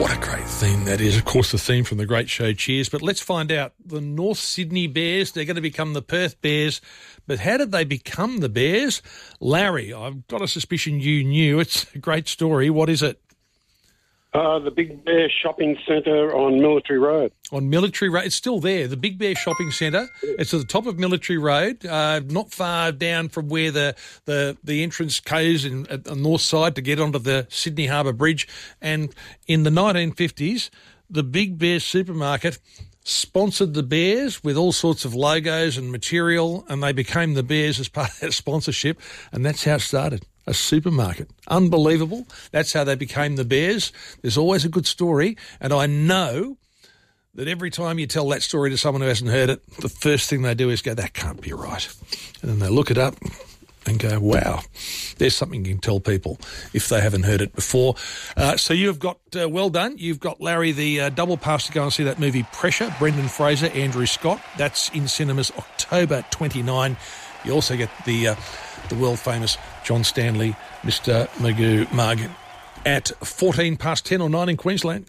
What a great theme that is. Of course, the theme from the great show Cheers. But let's find out. The North Sydney Bears, they're going to become the Perth Bears. But how did they become the Bears? Larry, I've got a suspicion you knew. It's a great story. What is it? The Big Bear Shopping Centre on Military Road. On Military Road. It's still there, the Big Bear Shopping Centre. It's at the top of Military Road, not far down from where the entrance goes at the north side to get onto the Sydney Harbour Bridge. And in the 1950s, the Big Bear supermarket sponsored the Bears with all sorts of logos and material, and they became the Bears as part of that sponsorship, and that's how it started. A supermarket. Unbelievable. That's how they became the Bears. There's always a good story, and I know that every time you tell that story to someone who hasn't heard it, the first thing they do is go, that can't be right. And then they look it up and go, wow, there's something you can tell people if they haven't heard it before. So you've got, well done, you've got, Larry, the double pass to go and see that movie Pressure, Brendan Fraser, Andrew Scott. That's in cinemas October 29. You also get the world-famous John Stanley, Mr. Magoo mug at 10 or 9 in Queensland.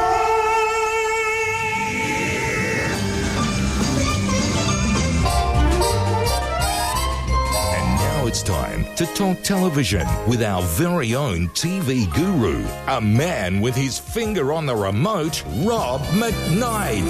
It's time to talk television with our very own TV guru, a man with his finger on the remote, Rob McKnight.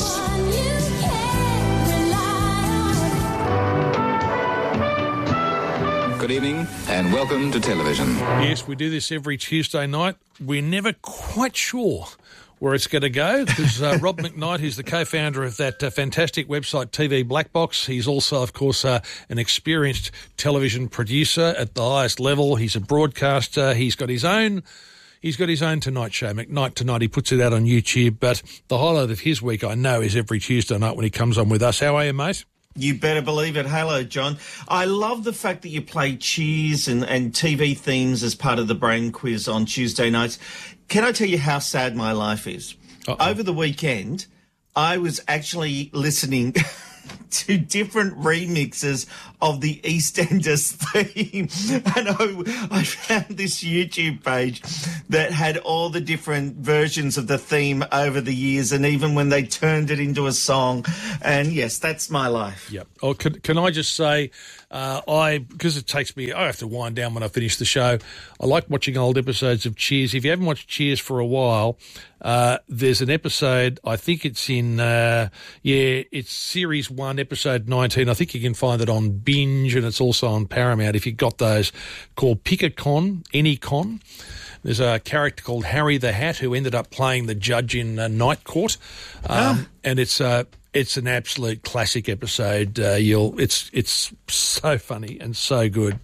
Good evening and welcome to television. Yes, we do this every Tuesday night. We're never quite sure where it's going to go because Rob McKnight, who's the co-founder of that fantastic website TV Black Box, he's also, of course, an experienced television producer at the highest level. He's a broadcaster. He's got his own Tonight Show, McKnight Tonight. He puts it out on YouTube. But the highlight of his week, I know, is every Tuesday night when he comes on with us. How are you, mate? You better believe it. Hello, John. I love the fact that you play Cheers and TV themes as part of the brain quiz on Tuesday nights. Can I tell you how sad my life is? Uh-oh. Over the weekend, I was actually listening to different remixes of the EastEnders theme. And I found this YouTube page that had all the different versions of the theme over the years and even when they turned it into a song. And, yes, that's my life. Yep. Oh, can I just say, because it takes me, I have to wind down when I finish the show. I like watching old episodes of Cheers. If you haven't watched Cheers for a while, there's an episode, I think it's in, it's Series 1, Episode 19. I think you can find it on Binge and it's also on Paramount if you've got those, called Pick a Con, Any Con. There's a character called Harry the Hat who ended up playing the judge in Night Court. And it's an absolute classic episode. It's so funny and so good.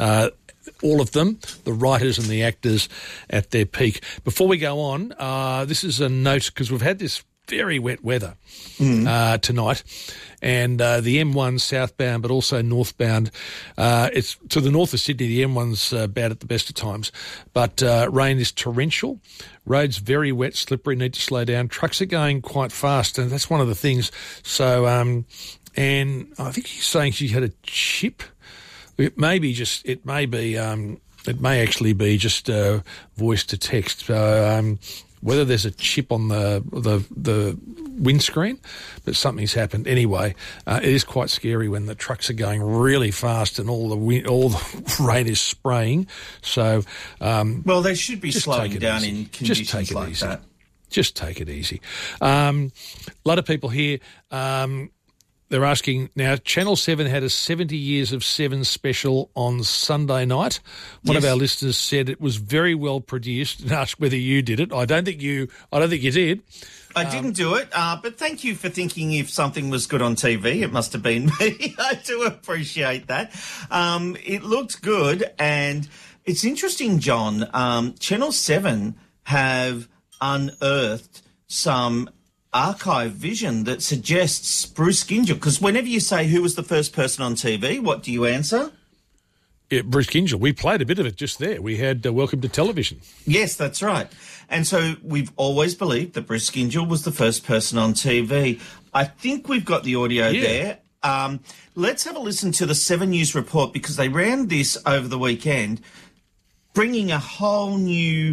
All of them, the writers and the actors at their peak. Before we go on, this is a note because we've had this very wet weather tonight, and the M1 southbound but also northbound, it's to the north of Sydney. The M1's bad at the best of times, but rain is torrential. Roads very wet, slippery, need to slow down. Trucks are going quite fast, and that's one of the things. So, and I think he's saying she had a chip. It may actually be just voice to text. So, whether there's a chip on the windscreen, but something's happened. Anyway, it is quite scary when the trucks are going really fast and all the rain is spraying. So, well, they should be slowing down in conditions like that. Just take it easy. A lot of people here. They're asking, now, Channel 7 had a 70 Years of Seven special on Sunday night. One of our listeners said it was very well produced and asked whether you did it. I don't think you did. I didn't do it, but thank you for thinking if something was good on TV, it must have been me. I do appreciate that. It looked good, and it's interesting, John. Channel 7 have unearthed some archive vision that suggests Bruce Gyngell, because whenever you say who was the first person on TV, what do you answer? Yeah, Bruce Gyngell. We played a bit of it just there. We had Welcome to Television. Yes, that's right. And so we've always believed that Bruce Gyngell was the first person on TV. I think we've got the audio there. Let's have a listen to the 7 News report because they ran this over the weekend, bringing a whole new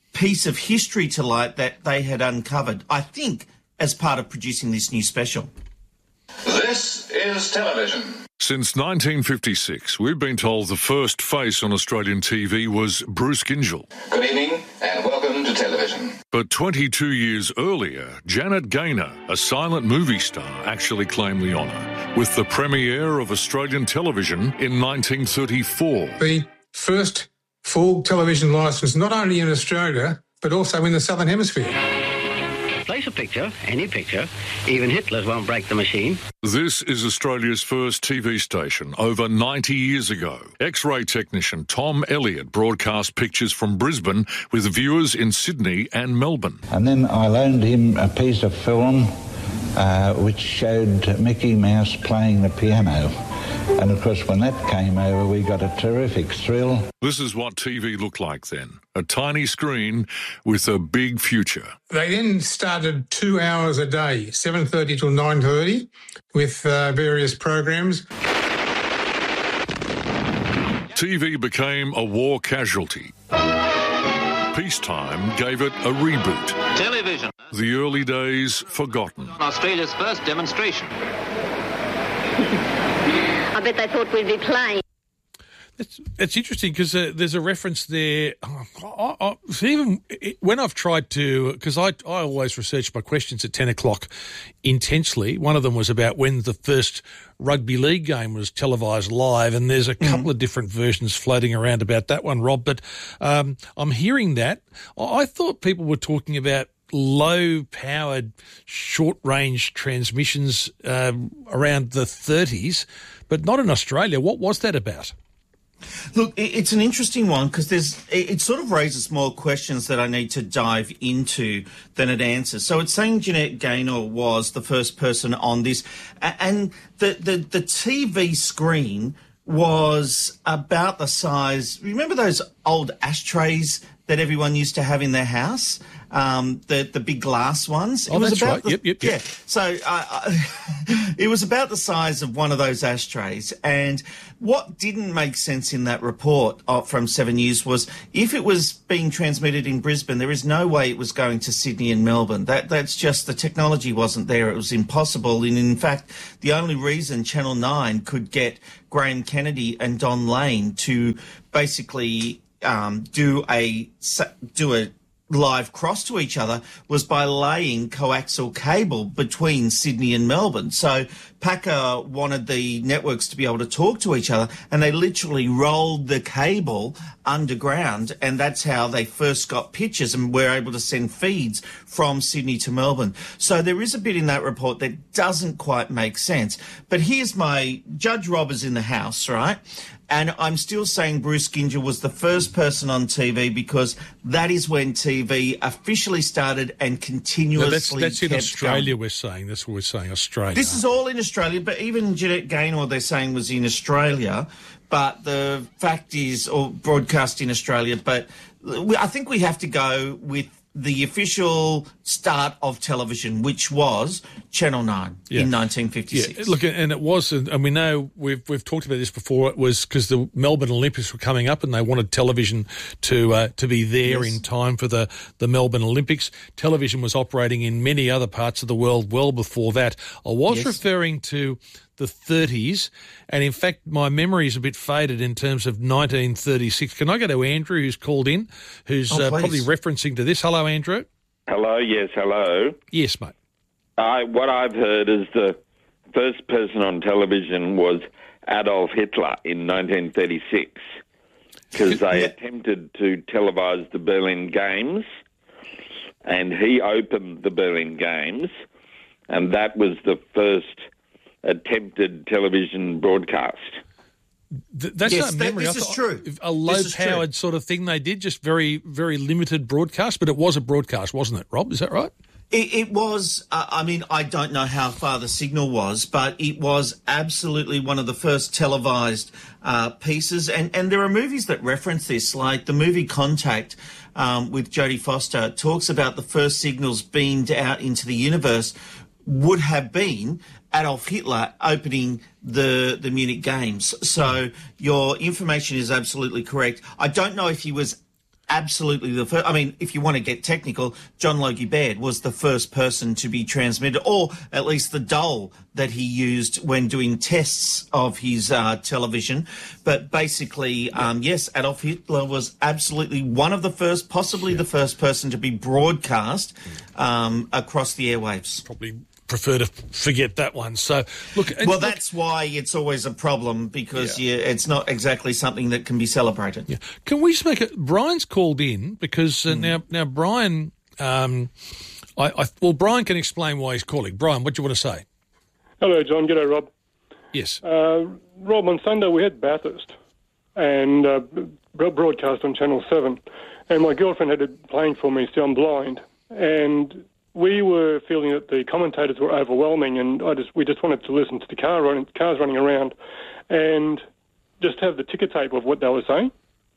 piece of history to light that they had uncovered, I think, as part of producing this new special. This is television. Since 1956, we've been told the first face on Australian TV was Bruce Gyngell. Good evening and welcome to television. But 22 years earlier, Janet Gaynor, a silent movie star, actually claimed the honour with the premiere of Australian television in 1934. The first full television licence not only in Australia but also in the Southern Hemisphere. Place a picture, any picture, even Hitler's won't break the machine. This is Australia's first TV station over 90 years ago. X-ray technician Tom Elliott broadcast pictures from Brisbane with viewers in Sydney and Melbourne. And then I loaned him a piece of film which showed Mickey Mouse playing the piano. And, of course, when that came over, we got a terrific thrill. This is what TV looked like then. A tiny screen with a big future. They then started 2 hours a day, 7:30 till 9:30, with various programs. TV became a war casualty. Peacetime gave it a reboot. Television. The early days forgotten. Australia's first demonstration. I bet they thought we'd be playing. It's interesting because there's a reference there. Even when I've tried to, because I always research my questions at 10 o'clock intensely. One of them was about when the first rugby league game was televised live, and there's a couple of different versions floating around about that one, Rob. But I'm hearing that. I thought people were talking about low-powered, short-range transmissions around the 30s, but not in Australia. What was that about? Look, it's an interesting one because it sort of raises more questions that I need to dive into than it answers. So it's saying Janet Gaynor was the first person on this, and the TV screen was about the size. Remember those old ashtrays that everyone used to have in their house? The big glass ones. Oh, it was that's about right. Yep. Yeah. So it was about the size of one of those ashtrays. And what didn't make sense in that report from 7 News was if it was being transmitted in Brisbane, there is no way it was going to Sydney and Melbourne. That's just the technology wasn't there. It was impossible. And in fact, the only reason Channel 9 could get Graham Kennedy and Don Lane to basically do a live cross to each other was by laying coaxial cable between Sydney and Melbourne. So Packer wanted the networks to be able to talk to each other, and they literally rolled the cable underground, and that's how they first got pictures and were able to send feeds from Sydney to Melbourne. So there is a bit in that report that doesn't quite make sense. But here's my Judge Roberts in the house, right? And I'm still saying Bruce Gyngell was the first person on TV because that is when TV officially started and continuously that's in kept Australia, going. we're saying. That's what we're saying, Australia. This is all in Australia, but even Janet Gaynor, they're saying, was in Australia. But the fact is, or broadcast in Australia, but I think we have to go with the official start of television, which was Channel 9 in 1956. Yeah, look, and it was, and we know we've talked about this before. It was because the Melbourne Olympics were coming up, and they wanted television to be there in time for the Melbourne Olympics. Television was operating in many other parts of the world well before that. I was referring to the 30s, and in fact, my memory is a bit faded in terms of 1936. Can I go to Andrew, who's called in, who's probably referencing to this? Hello, Andrew. Hello, yes, hello. Yes, mate. What I've heard is the first person on television was Adolf Hitler in 1936 because they attempted to televise the Berlin Games, and he opened the Berlin Games, and that was the first attempted television broadcast. That's not memory. This is true. A low-powered sort of thing they did, just very, very limited broadcast, but it was a broadcast, wasn't it, Rob? Is that right? It was, I mean, I don't know how far the signal was, but it was absolutely one of the first televised pieces. And there are movies that reference this, like the movie Contact with Jodie Foster talks about the first signals beamed out into the universe would have been Adolf Hitler opening the Munich Games. So your information is absolutely correct. I don't know if he was absolutely the first. I mean, if you want to get technical, John Logie Baird was the first person to be transmitted, or at least the dole that he used when doing tests of his television. But basically, yes, Adolf Hitler was absolutely one of the first, possibly the first person to be broadcast across the airwaves. Probably prefer to forget that one. So, look... Well, that's why it's always a problem, because it's not exactly something that can be celebrated. Yeah. Can we just make it... Brian's called in because now Brian... Brian can explain why he's calling. Brian, what do you want to say? Hello, John. G'day, Rob. Yes. Rob, on Sunday we had Bathurst and broadcast on Channel 7, and my girlfriend had it playing for me, so I'm blind, and we were feeling that the commentators were overwhelming, and we just wanted to listen to the cars running around and just have the ticker tape of what they were saying.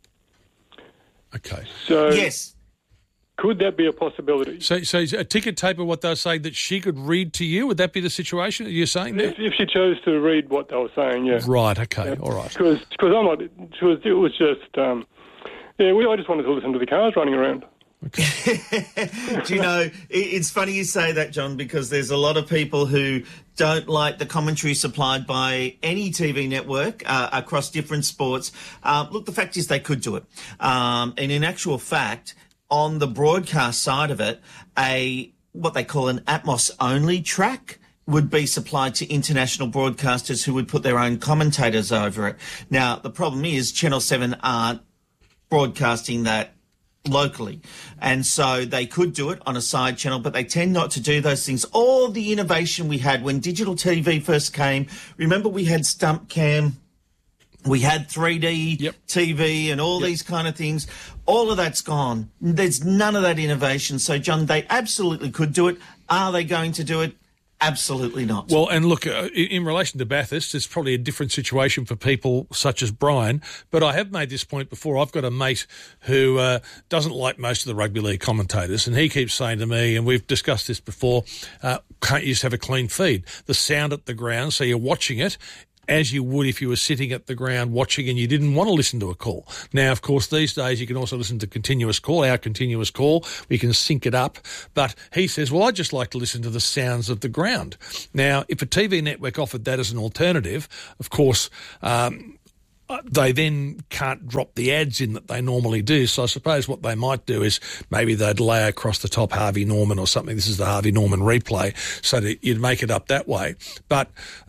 Okay. So yes. Could that be a possibility? So a ticker tape of what they were saying that she could read to you? Would that be the situation that you're saying there? If she chose to read what they were saying, yeah. Right, okay, all right. Because I'm not... It was just... I just wanted to listen to the cars running around. Okay. Do you know, it's funny you say that, John, because there's a lot of people who don't like the commentary supplied by any TV network across different sports. Look, the fact is they could do it. And in actual fact, on the broadcast side of it, what they call an Atmos-only track would be supplied to international broadcasters who would put their own commentators over it. Now, the problem is Channel 7 aren't broadcasting that locally, and so they could do it on a side channel, but they tend not to do those things. All the innovation we had when digital TV first came, remember we had stump cam, we had 3D TV and all these kind of things. All of that's gone. There's none of that innovation. So, John, they absolutely could do it. Are they going to do it? Absolutely not. Well, and look, in relation to Bathurst, it's probably a different situation for people such as Brian, but I have made this point before. I've got a mate who doesn't like most of the rugby league commentators, and he keeps saying to me, and we've discussed this before, can't you just have a clean feed? The sound at the ground, so you're watching it as you would if you were sitting at the ground watching and you didn't want to listen to a call. Now, of course, these days you can also listen to continuous call, our continuous call. We can sync it up. But he says, well, I just like to listen to the sounds of the ground. Now, if a TV network offered that as an alternative, of course, they then can't drop the ads in that they normally do. So I suppose what they might do is maybe they'd lay across the top Harvey Norman or something. This is the Harvey Norman replay, so that you'd make it up that way. But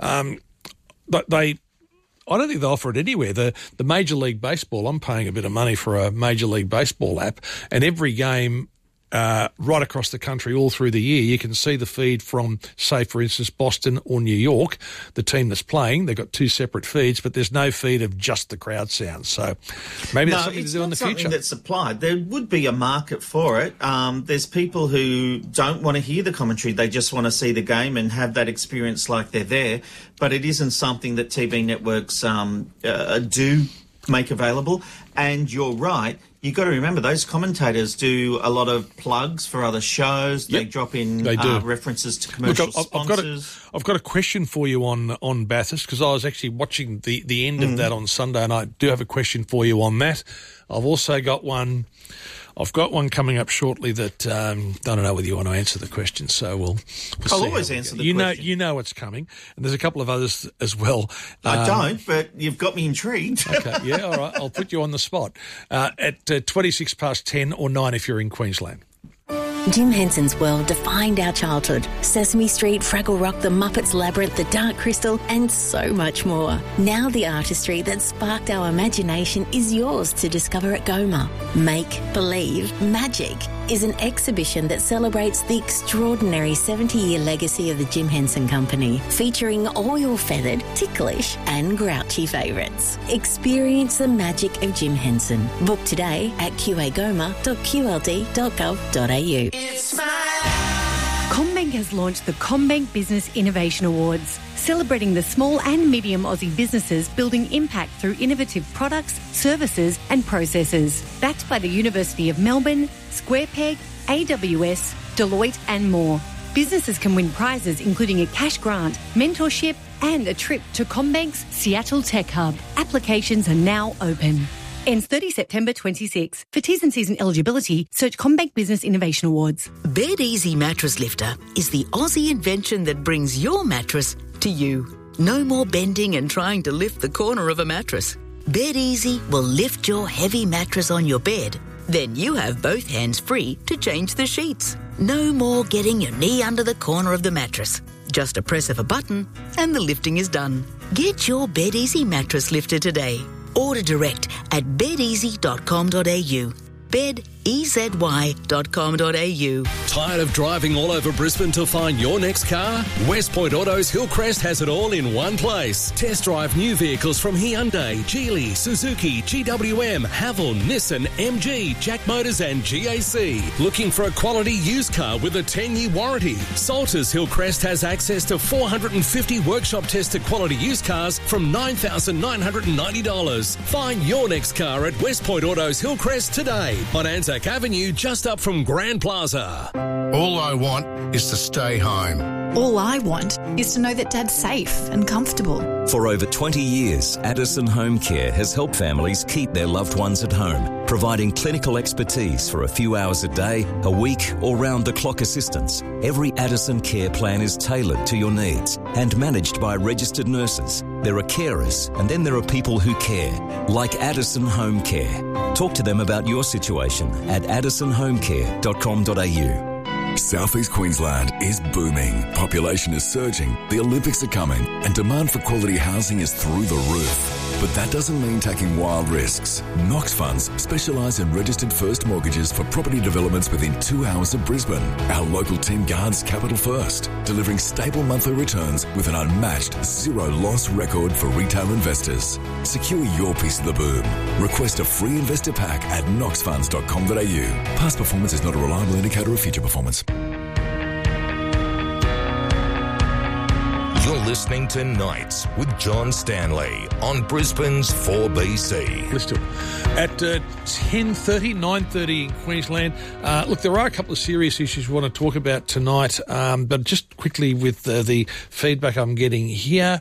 I don't think they offer it anywhere. The Major League Baseball, I'm paying a bit of money for a Major League Baseball app, and every game right across the country all through the year, you can see the feed from, say, for instance, Boston or New York, the team that's playing. They've got two separate feeds, but there's no feed of just the crowd sounds. So maybe that's something to do in the future. Something that's supplied. There would be a market for it. There's people who don't want to hear the commentary. They just want to see the game and have that experience like they're there. But it isn't something that TV networks do make available. And you're right. You've got to remember, those commentators do a lot of plugs for other shows. They drop in references to commercial sponsors. I've got a question for you on Bathurst, because I was actually watching the end of that on Sunday, and I do have a question for you on that. I've also got one... I've got one coming up shortly that I don't know whether you want to answer the question, so we'll I'll see always answer the question. You know it's coming, and there's a couple of others as well. I don't, but you've got me intrigued. Okay, yeah, all right. I'll put you on the spot at 26 past 10 or 9 if you're in Queensland. Jim Henson's world defined our childhood. Sesame Street, Fraggle Rock, The Muppets Labyrinth, The Dark Crystal, and so much more. Now the artistry that sparked our imagination is yours to discover at Goma. Make Believe Magic is an exhibition that celebrates the extraordinary 70-year legacy of the Jim Henson Company, featuring all your feathered, ticklish and grouchy favourites. Experience the magic of Jim Henson. Book today at qagoma.qld.gov.au. CommBank has launched the CommBank Business Innovation Awards, celebrating the small and medium Aussie businesses building impact through innovative products, services and processes. Backed by the University of Melbourne, SquarePeg, AWS, Deloitte and more. Businesses can win prizes including a cash grant, mentorship and a trip to CommBank's Seattle Tech Hub. Applications are now open. Ends 30 September 26. For T's and C's and eligibility, search CommBank Business Innovation Awards. Bed Easy Mattress Lifter is the Aussie invention that brings your mattress to you. No more bending and trying to lift the corner of a mattress. Bed Easy will lift your heavy mattress on your bed. Then you have both hands free to change the sheets. No more getting your knee under the corner of the mattress. Just a press of a button and the lifting is done. Get your Bed Easy mattress lifter today. Order direct at bedeasy.com.au. bedeasy.com.au. Tired of driving all over Brisbane to find your next car? West Point Autos Hillcrest has it all in one place. Test drive new vehicles from Hyundai, Geely, Suzuki, GWM, Haval, Nissan, MG, Jack Motors and GAC. Looking for a quality used car with a 10-year warranty? Salters Hillcrest has access to 450 workshop tested quality used cars from $9,990. Find your next car at West Point Autos Hillcrest today on Anzac Avenue, just up from Grand Plaza. All I want is to stay home. All I want is to know that Dad's safe and comfortable. For over 20 years, Addison Home Care has helped families keep their loved ones at home, providing clinical expertise for a few hours a day, a week, or round-the-clock assistance. Every Addison care plan is tailored to your needs and managed by registered nurses. There are carers, and then there are people who care, like Addison Home Care. Talk to them about your situation at addisonhomecare.com.au. South East Queensland is booming. Population is surging, the Olympics are coming, and demand for quality housing is through the roof. But that doesn't mean taking wild risks. Knox Funds specialise in registered first mortgages for property developments within 2 hours of Brisbane. Our local team guards capital first, delivering stable monthly returns with an unmatched zero-loss record for retail investors. Secure your piece of the boom. Request a free investor pack at knoxfunds.com.au. Past performance is not a reliable indicator of future performance. You're listening to Nights with John Stanley on Brisbane's 4BC. Let's do it. At 10:30, 9:30 in Queensland. Look, there are a couple of serious issues we want to talk about tonight, but just quickly with the feedback I'm getting here.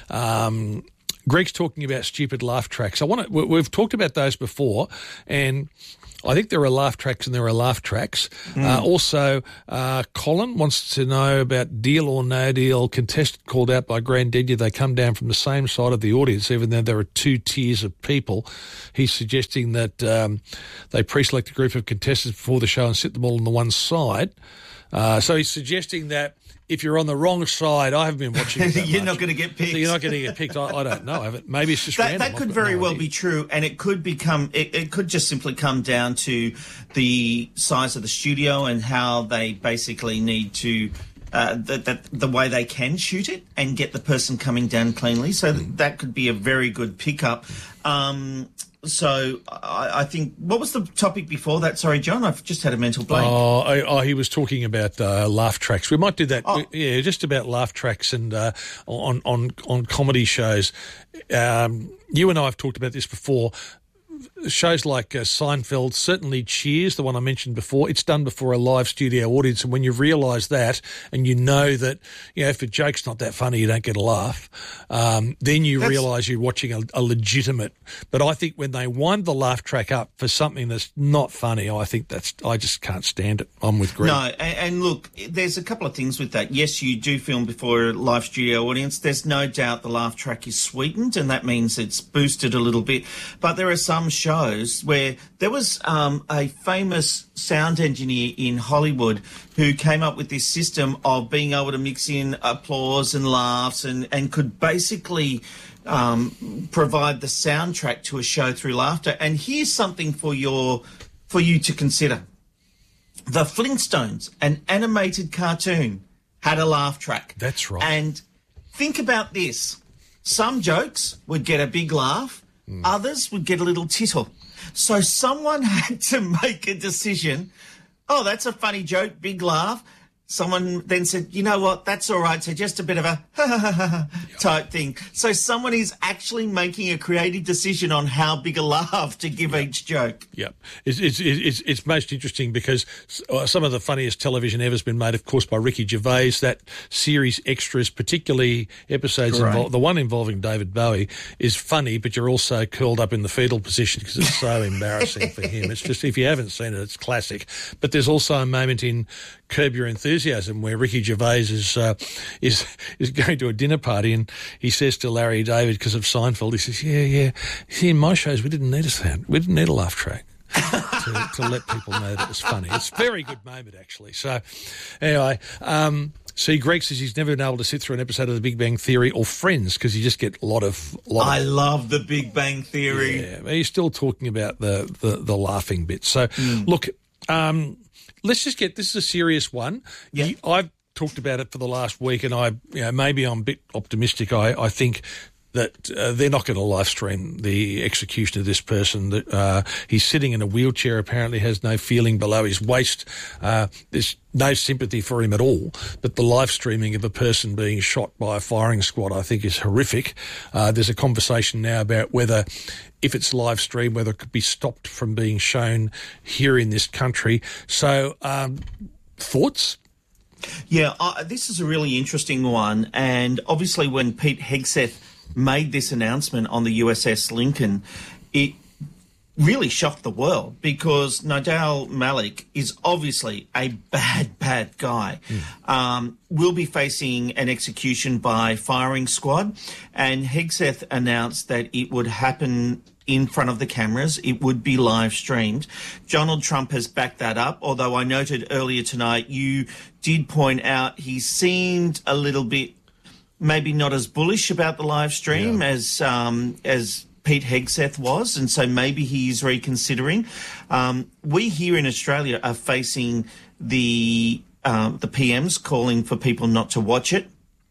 Greg's talking about stupid laugh tracks. We've talked about those before, and I think there are laugh tracks and there are laugh tracks. Also, Colin wants to know about Deal or No Deal. Contestant called out by Granddaddy. They come down from the same side of the audience, even though there are two tiers of people. He's suggesting that they pre-select a group of contestants before the show and sit them all on the one side. So he's suggesting that if you're on the wrong side, I haven't been watching it that You're much. not going to get picked. So you're not going to get picked. I don't know. I haven't. Maybe it's just random. That could very well be true, and it could become. It could just simply come down to the size of the studio and how they basically need to. The way they can shoot it and get the person coming down cleanly. So that could be a very good pickup. So I think, what was the topic before that? Sorry, John, I've just had a mental blank. He was talking about laugh tracks. We might do that. Yeah, just about laugh tracks and on comedy shows. You and I have talked about this before. Shows like Seinfeld, certainly Cheers, the one I mentioned before, it's done before a live studio audience. And when you realise that and you know that, if a joke's not that funny, you don't get a laugh, then you realise you're watching a legitimate. But I think when they wind the laugh track up for something that's not funny, I just can't stand it. I'm with Greg. No, and look, there's a couple of things with that. Yes, you do film before a live studio audience. There's no doubt the laugh track is sweetened, and that means it's boosted a little bit. But there are some shows where there was a famous sound engineer in Hollywood who came up with this system of being able to mix in applause and laughs and could basically provide the soundtrack to a show through laughter. And here's something for you to consider. The Flintstones, an animated cartoon, had a laugh track. That's right. And think about this. Some jokes would get a big laugh. Others would get a little tittle. So someone had to make a decision. Oh, that's a funny joke, big laugh. someone then said, you know what, that's all right. So just a bit of a type thing. So someone is actually making a creative decision on how big a laugh to give each joke. Yep. It's most interesting because some of the funniest television ever has been made, of course, by Ricky Gervais. That series Extras, particularly episodes, the one involving David Bowie, is funny, but you're also curled up in the fetal position because it's so embarrassing for him. It's just, if you haven't seen it, it's classic. But there's also a moment in Curb Your Enthusiasm where Ricky Gervais is going to a dinner party and he says to Larry David, because of Seinfeld, he says, yeah, see, in my shows we didn't need a laugh track to let people know that it was funny. It's a very good moment, actually. So anyway, see, Greg says he's never been able to sit through an episode of The Big Bang Theory or Friends because you just get a lot of. I love The Big Bang Theory. Yeah, he's still talking about the laughing bit. So look, let's just get, this is a serious one. Yeah. I've talked about it for the last week, and maybe I'm a bit optimistic. I think that they're not going to live stream the execution of this person. That he's sitting in a wheelchair, apparently has no feeling below his waist. There's no sympathy for him at all. But the live streaming of a person being shot by a firing squad, I think, is horrific. There's a conversation now about whether, if it's live streamed, whether it could be stopped from being shown here in this country. So, thoughts? Yeah, this is a really interesting one. And obviously when Pete Hegseth made this announcement on the USS Lincoln, it really shocked the world because Nadir Malik is obviously a bad guy. Will be facing an execution by firing squad, and Hegseth announced that it would happen in front of the cameras. It would be live streamed. Donald Trump has backed that up, although I noted earlier tonight you did point out he seemed a little bit maybe not as bullish about the live stream as Pete Hegseth was, and so maybe he's reconsidering. We here in Australia are facing the PMs calling for people not to watch it.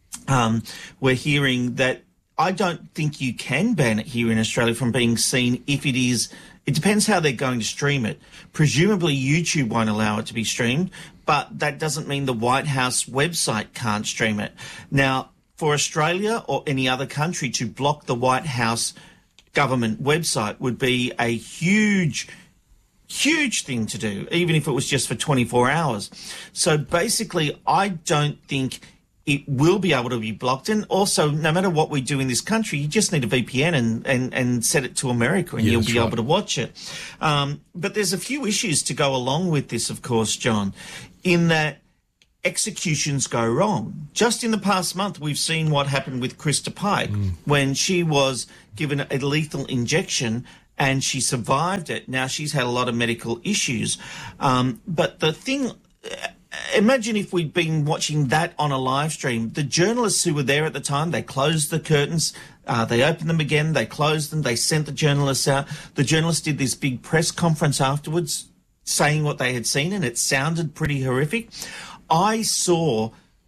We're hearing that I don't think you can ban it here in Australia from being seen if it is. It depends how they're going to stream it. Presumably YouTube won't allow it to be streamed, but that doesn't mean the White House website can't stream it. Now, for Australia or any other country to block the White House government website would be a huge thing to do, even if it was just for 24 hours. So basically, I don't think it will be able to be blocked. And also, no matter what we do in this country, you just need a VPN and set it to America and you'll be able to watch it. But there's a few issues to go along with this, of course, John, in that executions go wrong. Just in the past month, we've seen what happened with Krista Pike when she was given a lethal injection and she survived it. Now, she's had a lot of medical issues. But the thing, imagine if we'd been watching that on a live stream. The journalists who were there at the time, they closed the curtains, they opened them again, they closed them, they sent the journalists out. The journalists did this big press conference afterwards saying what they had seen, and it sounded pretty horrific. I saw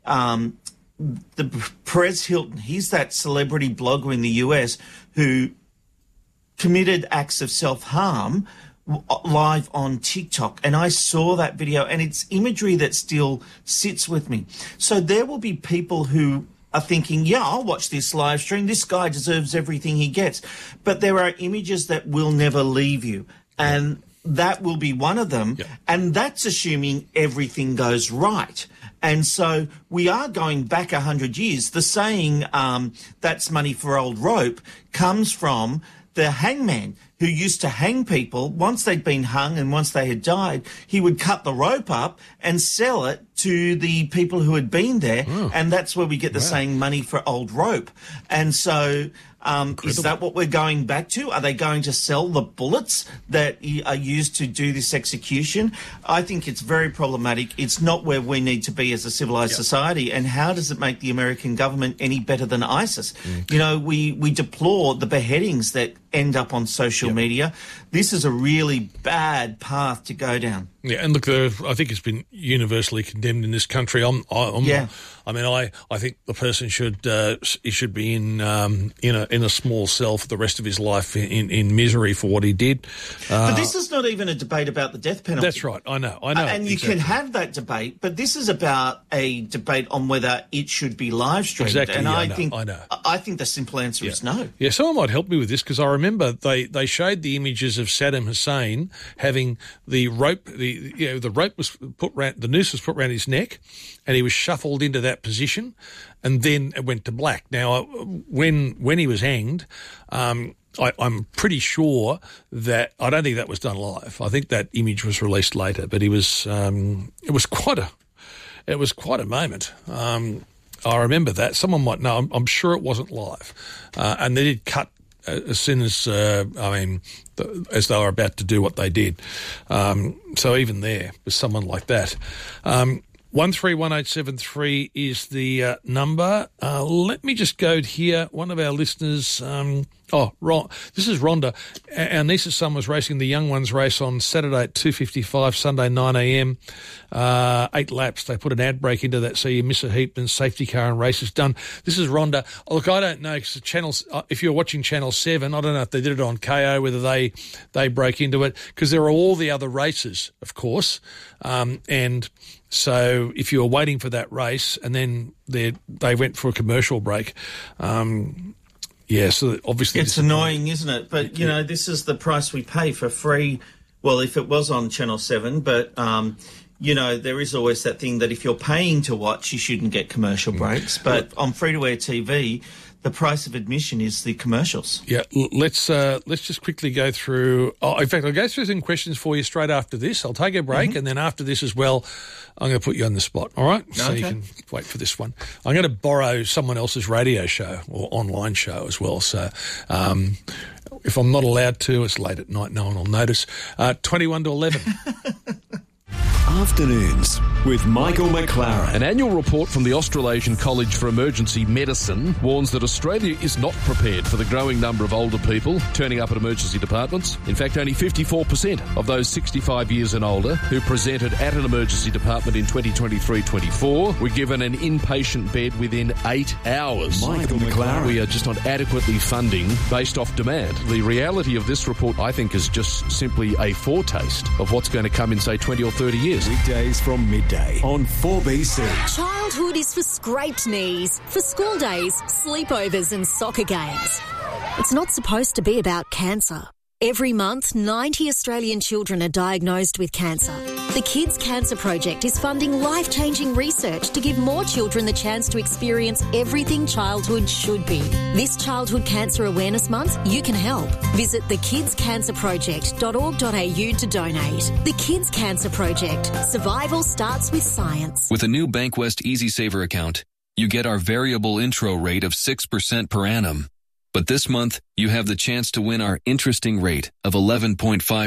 the Perez Hilton, he's that celebrity blogger in the US who committed acts of self-harm live on TikTok, and I saw that video, and it's imagery that still sits with me. So there will be people who are thinking, yeah, I'll watch this live stream. This guy deserves everything he gets. But there are images that will never leave you, and that will be one of them, and that's assuming everything goes right. And so we are going back 100 years. The saying, that's money for old rope, comes from the hangman who used to hang people. Once they'd been hung and once they had died, he would cut the rope up and sell it to the people who had been there. And that's where we get the saying money for old rope. And so is that what we're going back to? Are they going to sell the bullets that are used to do this execution? I think it's very problematic. It's not where we need to be as a civilized society. And how does it make the American government any better than ISIS? You know, we deplore the beheadings that end up on social media. This is a really bad path to go down. Yeah, and look, I think it's been universally condemned in this country. I mean, I think the person should be in in a small cell for the rest of his life in misery for what he did. But this is not even a debate about the death penalty. That's right. I know. And you can have that debate, but this is about a debate on whether it should be live streamed. Exactly. And yeah, I think the simple answer is no. Yeah, someone might help me with this, because I remember they showed the images of Saddam Hussein having the rope. The rope was the noose was put around his neck, and he was shuffled into that position, and then it went to black. Now, when he was hanged, I'm pretty sure that I don't think that was done live. I think that image was released later, but it was quite a moment. I remember that. Someone might know. I'm sure it wasn't live, and they did cut as soon as as they were about to do what they did. So even there was someone like that. 131873 is the number. Let me just go here. One of our listeners, this is Rhonda. Our niece's son was racing the young ones race on Saturday at 2:55, Sunday 9 a.m. 8 laps. They put an ad break into that, so you miss a heap, and safety car and race is done. This is Rhonda. Look, I don't know, because the channels, if you're watching Channel 7, I don't know if they did it on KO, whether they break into it, because there are all the other races, of course, and so if you were waiting for that race and then they went for a commercial break, so obviously it's annoying, isn't it? But, you know, this is the price we pay for free. Well, if it was on Channel 7, but, you know, there is always that thing that if you're paying to watch, you shouldn't get commercial breaks. But on free-to-air TV, the price of admission is the commercials. Yeah, let's just quickly go through. In fact, I'll go through some questions for you straight after this. I'll take a break, and then after this as well, I'm going to put you on the spot, all right? So you can wait for this one. I'm going to borrow someone else's radio show or online show as well. So if I'm not allowed to, it's late at night, no one will notice. 21 to 11. Afternoons with Michael McLaren. An annual report from the Australasian College for Emergency Medicine warns that Australia is not prepared for the growing number of older people turning up at emergency departments. In fact, only 54% of those 65 years and older who presented at an emergency department in 2023-24 were given an inpatient bed within 8 hours. Michael McLaren. We are just not adequately funding based off demand. The reality of this report, I think, is just simply a foretaste of what's going to come in, say, 20 or 30 years. Weekdays from midday on 4BC. Childhood is for scraped knees, for school days, sleepovers and soccer games. It's not supposed to be about cancer. Every month, 90 Australian children are diagnosed with cancer. The Kids Cancer Project is funding life-changing research to give more children the chance to experience everything childhood should be. This Childhood Cancer Awareness Month, you can help. Visit thekidscancerproject.org.au to donate. The Kids Cancer Project. Survival starts with science. With a new Bankwest EasySaver account, you get our variable intro rate of 6% per annum. But this month, you have the chance to win our interesting rate of 11.5%.